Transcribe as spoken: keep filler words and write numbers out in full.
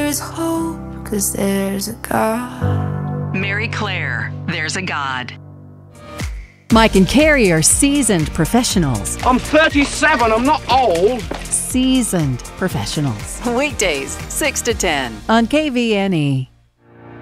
is hope, 'cause there's a God. Mary Claire, There's a God. Mike and Carrie are seasoned professionals. I'm thirty-seven, I'm not old. Seasoned professionals. Weekdays, six to ten. On K V N E.